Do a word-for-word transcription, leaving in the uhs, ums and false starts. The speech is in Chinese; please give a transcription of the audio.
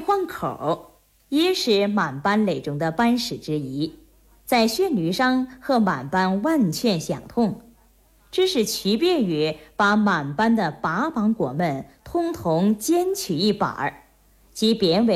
换口也是满班垒中的班史之一，在旋律上和满班完全相同，只是区别于把满班的八邦国们通通剪去一半儿，即变为